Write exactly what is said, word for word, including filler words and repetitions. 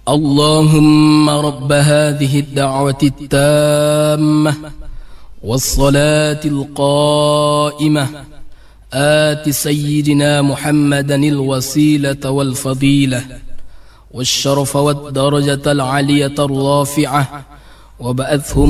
اللهم رب هذه الدعوة التامة والصلاة القائمة آت سيدنا محمدا الوسيلة والفضيلة والشرف والدرجة العالية الرافعة وبعثه